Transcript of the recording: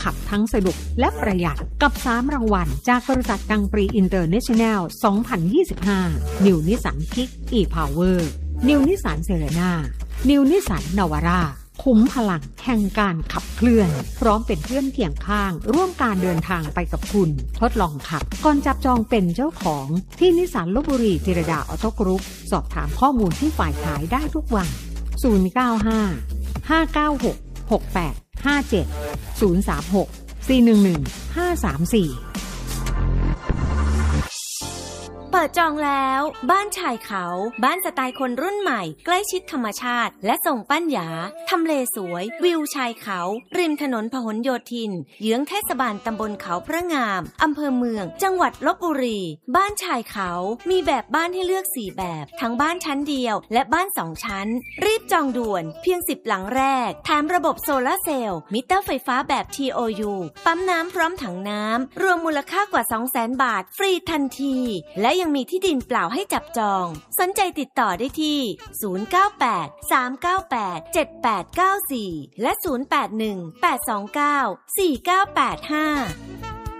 ขับทั้งสนุกและประหยัดกับ3รางวัลจากบริษัทกังปรีอินเตอร์เนชั่นแนล 2025 New Nissan Kick e-Power New Nissan Serena New Nissan Navara คุ้มพลังแห่งการขับเคลื่อนพร้อมเป็นเพื่อนเคียงข้างร่วมการเดินทางไปกับคุณทดลองขับก่อนจับจองเป็นเจ้าของที่นิสสันลพบุรีจิรดาออโต้กรุ๊ปสอบถามข้อมูลที่ฝ่ายขายได้ทุกวัน095 596 6857 036 411 534 เปิดจองแล้วบ้านชายเขาบ้านสไตล์คนรุ่นใหม่ใกล้ชิดธรรมชาติและทรงปั้นหยาทำเลสวยวิวชายเขาริมถนนพหลโยธินเยื้องเทศบาลตำบลเขาพระงามอำเภอเมืองจังหวัดลพบุรีบ้านชายเขามีแบบบ้านให้เลือก4แบบทั้งบ้านชั้นเดียวและบ้าน2ชั้นรีบจองด่วนเพียง10หลังแรกแถมระบบโซลาร์เซลล์มิเตอร์ไฟฟ้าแบบ TOU ปั๊มน้ำพร้อมถังน้ำรวมมูลค่ากว่า 200,000 บาทฟรีทันทีและยังมีที่ดินเปล่าให้จับจองสนใจติดต่อได้ที่098 398 7894และ081 829 4985